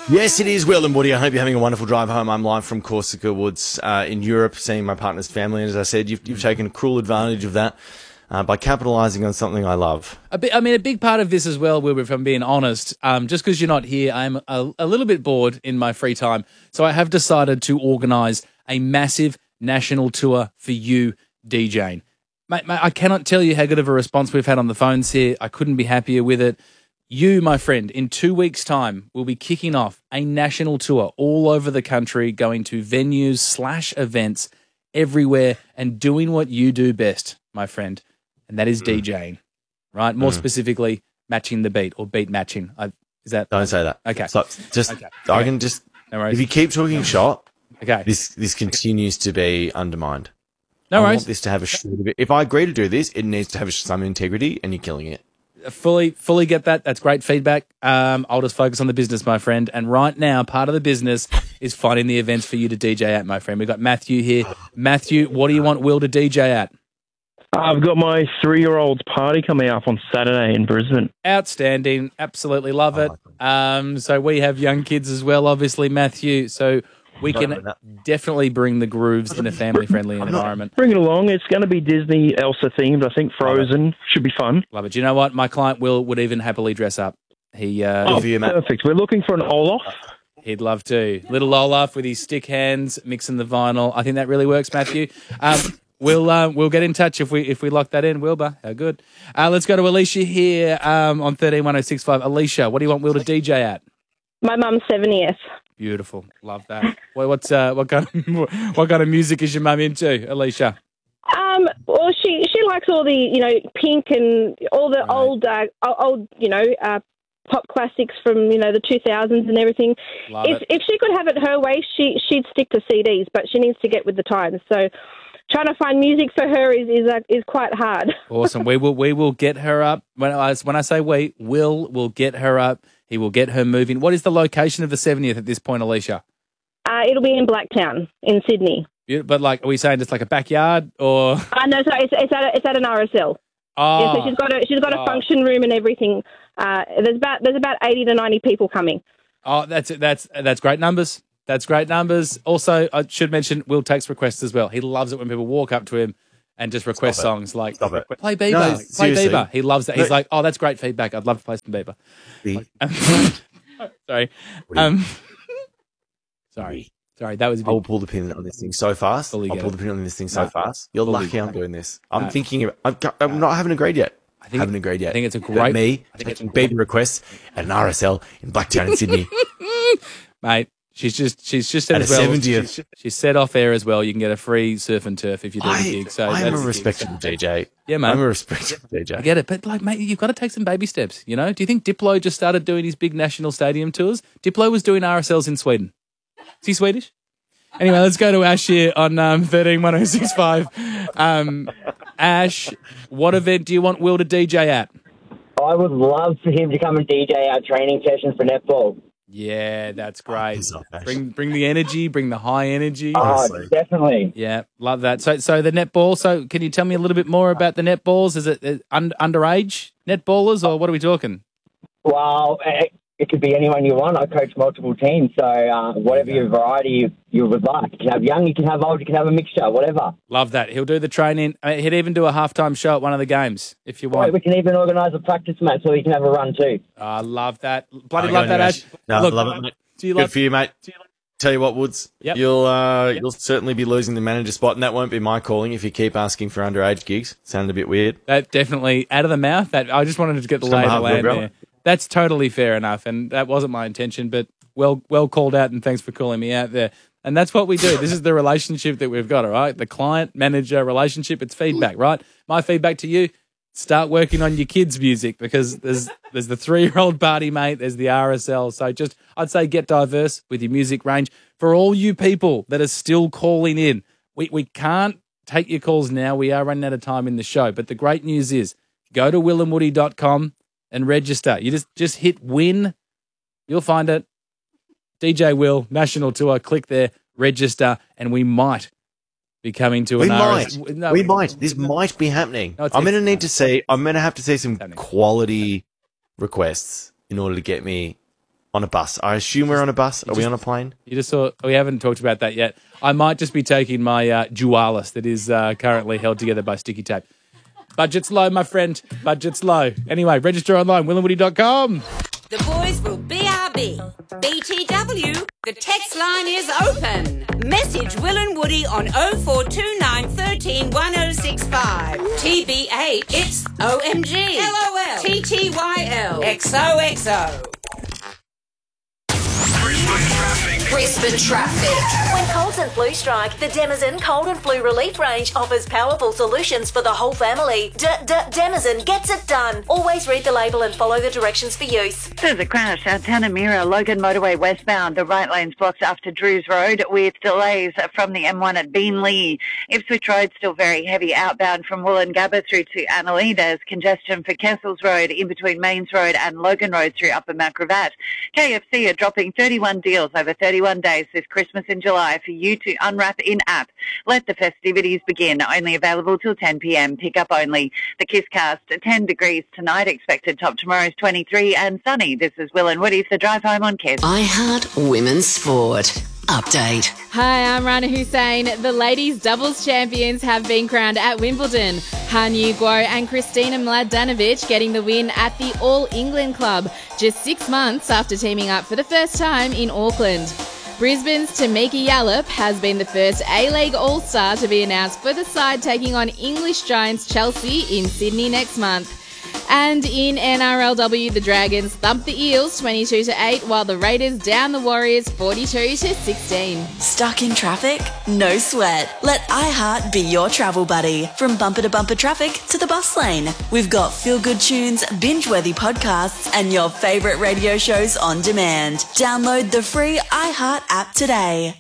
Yes, it is, Will and Woody. I hope you're having a wonderful drive home. I'm live from Corsica Woods in Europe, seeing my partner's family. And as I said, you've taken cruel advantage of that by capitalising on something I love. A big part of this as well, Wilbur, if I'm being honest, just because you're not here, I'm a little bit bored in my free time. So I have decided to organise a massive national tour for you, DJing. Mate, I cannot tell you how good of a response we've had on the phones here. I couldn't be happier with it. You, my friend, in 2 weeks' time, will be kicking off a national tour all over the country, going to venues/events everywhere and doing what you do best, my friend, and that is DJing, right? More specifically, matching the beat or beat matching. Is that? Don't say that. Okay. So just, okay. I can just, no worries. If you keep talking shot, okay, this continues to be undermined. No worries. I want this to have if I agree to do this, it needs to have some integrity, and you're killing it. Fully get that. That's great feedback. I'll just focus on the business, my friend. And right now, part of the business is finding the events for you to DJ at, my friend. We've got Matthew here. Matthew, what do you want Will to DJ at? I've got my 3-year-old's party coming up on Saturday in Brisbane. Outstanding. Absolutely love it. So we have young kids as well, obviously, Matthew. So we can definitely bring the grooves in a family-friendly environment. Bring it along. It's going to be Disney Elsa themed. I think Frozen should be fun. Love it. Do you know what? My client Will would even happily dress up. Perfect. We're looking for an Olaf. He'd love to. Little Olaf with his stick hands mixing the vinyl. I think that really works, Matthew. We'll get in touch if we lock that in. Wilbur, how good. Let's go to Alicia here on 131065. Alicia, what do you want Will to DJ at? My mum's 70th. Beautiful, love that. What kind of music is your mum into, Alicia? Well, she likes all the Pink and all the old pop classics from the 2000s and everything. If she could have it her way, she'd stick to CDs, but she needs to get with the times. So trying to find music for her is quite hard. Awesome. We will get her up. When I say we'll get her up. He will get her moving. What is the location of the 70th at this point, Alicia? It'll be in Blacktown in Sydney. But are we saying just like a backyard or? No, sorry, it's at an RSL. Oh, yeah, so she's got a function room and everything. There's about 80 to 90 people coming. Oh, that's great numbers. That's great numbers. Also, I should mention Will takes requests as well. He loves it when people walk up to him and just request songs like play Bieber, play Bieber. He loves that. He's like, oh, that's great feedback. I'd love to play some Bieber. Sorry. Sorry. That was. I will pull the pin on this thing so fast. I'll pull the pin on this thing so fast. You're lucky I'm doing this. I'm thinking of. I'm not having agreed yet. I haven't agreed yet. I think it's a great. Me taking Bieber requests at an RSL in Blacktown in Sydney, mate. She's just said as well. 70th. She's said off air as well. You can get a free surf and turf if you do the gig. So I'm a respectable DJ. Yeah, mate. I'm a respectable DJ. I get it, but mate, you've got to take some baby steps. Do you think Diplo just started doing his big national stadium tours? Diplo was doing RSLs in Sweden. Is he Swedish? Anyway, let's go to Ash here on 131065. Ash, what event do you want Will to DJ at? I would love for him to come and DJ our training sessions for netball. Yeah, that's great. Bring the energy, bring the high energy. Oh, definitely. Yeah, love that. So the netball. So can you tell me a little bit more about the netballs? Is it underage netballers or what are we talking? Well, it could be anyone you want. I coach multiple teams, so whatever your variety you would like. You can have young, you can have old, you can have a mixture, whatever. Love that. He'll do the training. He'd even do a halftime show at one of the games if you want. Right, we can even organise a practice match so you can have a run too. I love that. Bloody love that, Ash. No, look, love it, mate. Good for you, mate. Tell you what, Woods, you'll certainly be losing the manager spot, and that won't be my calling if you keep asking for underage gigs. Sounded a bit weird. That definitely out of the mouth. I just wanted to get the lay of the land there. That's totally fair enough, and that wasn't my intention, but well called out, and thanks for calling me out there. And that's what we do. This is the relationship that we've got, all right? The client-manager relationship, it's feedback, right? My feedback to you, start working on your kids' music because there's the 3-year-old party, mate. There's the RSL. So I'd say get diverse with your music range. For all you people that are still calling in, we can't take your calls now. We are running out of time in the show. But the great news is go to willandwoody.com and register. You just hit win. You'll find it. DJ Will, National Tour. Click there, register, and we might be coming to an RSL. We might. This might be happening. No, I'm going to have to see some quality requests in order to get me on a bus. I assume we're on a bus. Are we on a plane? You just saw. We haven't talked about that yet. I might just be taking my Dualis that is currently held together by sticky tape. Budget's low, my friend. Budget's low. Anyway, register online, willandwoody.com. The boys will BRB. BTW, the text line is open. Message Will and Woody on 0429 13 1065. TBH, it's OMG. LOL. TTYL. XOXO. Brisbane traffic. When colds and flu strike, the Denizen Cold and Flu Relief range offers powerful solutions for the whole family. Denizen gets it done. Always read the label and follow the directions for use. There's a crash at Tanamira, Logan Motorway westbound. The right lane's blocked after Drews Road with delays from the M1 at Beenleigh. Ipswich Road still very heavy outbound from Wollongabba through to Annalee. There's congestion for Kessels Road in between Mains Road and Logan Road through Upper Macrovat. KFC are dropping 31 deals over 31 days this Christmas in July for you to unwrap in-app. Let the festivities begin. Only available till 10 p.m. Pick up only. The Kisscast, 10 degrees tonight. Expected top tomorrow's 23 and sunny. This is Will and Woody for the drive home on Kiss. iHeart Women's Sport Update. Hi, I'm Rana Hussein. The ladies doubles champions have been crowned at Wimbledon. Han Yu-Guo and Kristina Mladenovic getting the win at the All England Club, just 6 months after teaming up for the first time in Auckland. Brisbane's Tamika Yallop has been the first A-League All-Star to be announced for the side taking on English giants Chelsea in Sydney next month. And in NRLW, the Dragons thumped the Eels 22-8, while the Raiders down the Warriors 42-16. Stuck in traffic? No sweat. Let iHeart be your travel buddy. From bumper to bumper traffic to the bus lane. We've got feel-good tunes, binge-worthy podcasts, and your favourite radio shows on demand. Download the free iHeart app today.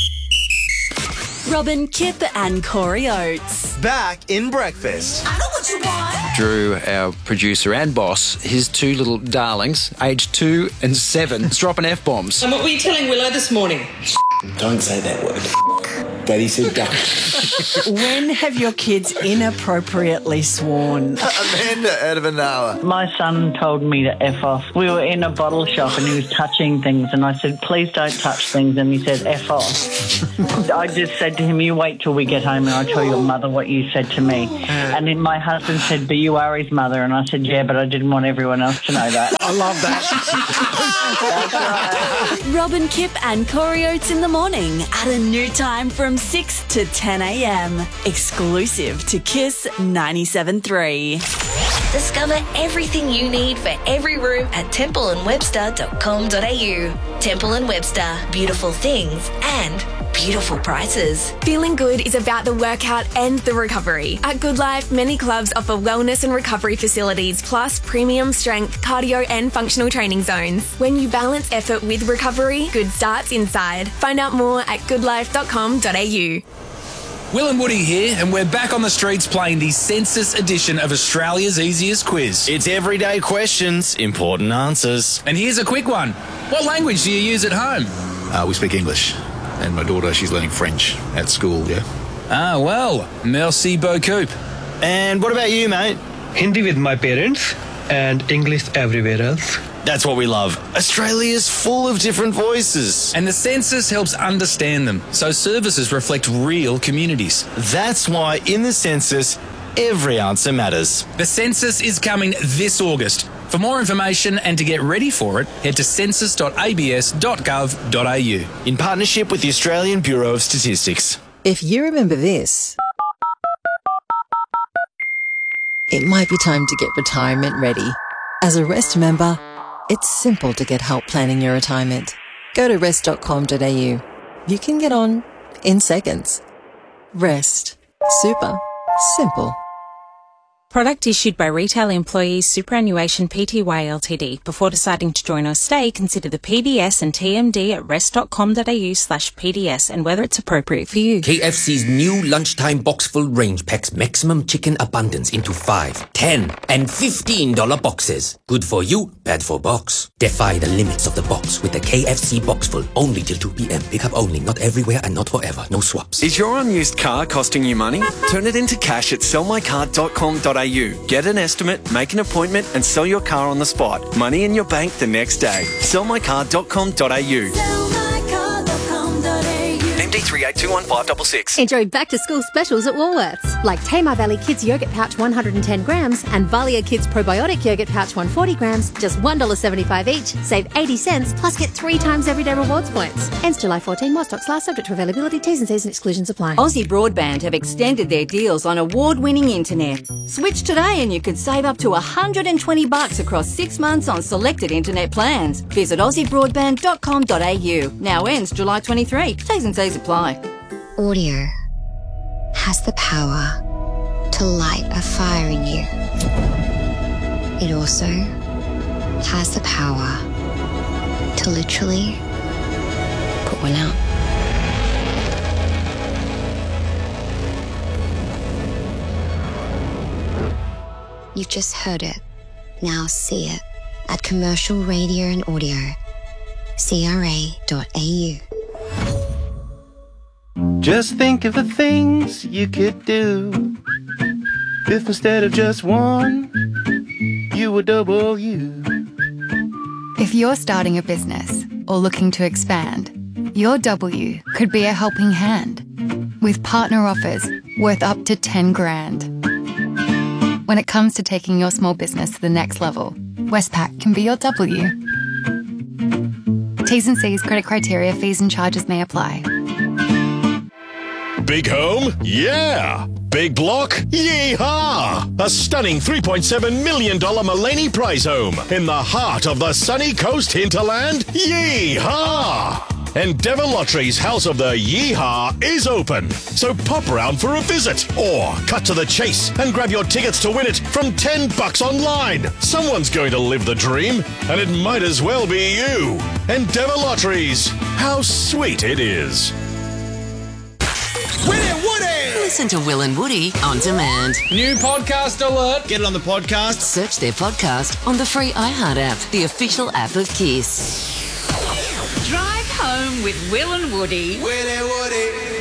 Robin, Kip and Corey Oates. Back in breakfast. I know what you want. Drew, our producer and boss, his two little darlings, aged 2 and 7, is dropping F-bombs. And what were you telling Willow this morning? Don't say that word. Daddy said duck. When have your kids inappropriately sworn? Amanda out of an hour. My son told me to F off. We were in a bottle shop and he was touching things and I said, please don't touch things, and he said, F off. I just said to him, you wait till we get home and I'll tell your mother what you said to me. And then my husband said, but you are his mother, and I said, yeah, but I didn't want everyone else to know that. I love that. That's right. Robin, Kip and Corey Oates in the morning at a new time from 6 to 10 a.m. Exclusive to Kiss 97.3. Discover everything you need for every room at templeandwebster.com.au. Temple & Webster. Beautiful things and beautiful prices. Feeling good is about the workout and the recovery. At Good Life, many clubs offer wellness and recovery facilities, plus premium strength, cardio and functional training zones. When you balance effort with recovery, good starts inside. Find out more at goodlife.com.au. Will and Woody here, and we're back on the streets playing the census edition of Australia's Easiest Quiz. It's everyday questions, important answers. And here's a quick one. What language do you use at home? We speak English. And my daughter, she's learning French at school, yeah. Ah, well, merci beaucoup. And what about you, mate? Hindi with my parents and English everywhere else. That's what we love. Australia's full of different voices. And the census helps understand them, so services reflect real communities. That's why in the census, every answer matters. The census is coming this August. For more information and to get ready for it, head to census.abs.gov.au. In partnership with the Australian Bureau of Statistics. If you remember this, it might be time to get retirement ready. As a Rest member, it's simple to get help planning your retirement. Go to rest.com.au. You can get on in seconds. Rest. Super simple. Product issued by Retail Employees Superannuation Pty Ltd. Before deciding to join or stay, consider the PDS and TMD at rest.com.au/PDS and whether it's appropriate for you. KFC's new lunchtime box-full range packs maximum chicken abundance into $5, $10, and $15 boxes. Good for you, bad for box. Defy the limits of the box with the KFC box-full only till 2 p.m. Pick up only, not everywhere and not forever. No swaps. Is your unused car costing you money? Turn it into cash at sellmycar.com.au Get an estimate, make an appointment and sell your car on the spot. Money in your bank the next day. Sellmycar.com.au. MD38215566. Enjoy back-to-school specials at Woolworths, like Tamar Valley Kids Yogurt Pouch 110 grams and Valia Kids Probiotic Yogurt Pouch 140 grams, just $1.75 each. Save 80 cents, plus get 3 times everyday rewards points. Ends July 14. More stocks last, subject to availability. T's and C's and exclusions apply. Aussie Broadband have extended their deals on award-winning internet. Switch today and you could save up to $120 across 6 months on selected internet plans. Visit aussiebroadband.com.au. Now ends July 23. T's and C's apply. Audio has the power to light a fire in you. It also has the power to literally put one out. You've just heard it. Now see it at Commercial Radio and Audio, CRA.au. Just think of the things you could do if instead of just one, you were double you. If you're starting a business or looking to expand, your W could be a helping hand with partner offers worth up to 10 grand. When it comes to taking your small business to the next level, Westpac can be your W. T's and C's, credit criteria, fees and charges may apply. Big home? Yeah! Big block? Yeehaw! A stunning $3.7 million Mullaney Prize home in the heart of the sunny coast hinterland? Yeehaw! Endeavour Lottery's House of the Yeehaw is open, so pop round for a visit or cut to the chase and grab your tickets to win it from $10 online. Someone's going to live the dream, and it might as well be you. Endeavour Lotteries. How sweet it is. Listen to Will and Woody on demand. New podcast alert. Get it on the podcast. Search their podcast on the free iHeart app, the official app of Kiss. Drive home with Will and Woody.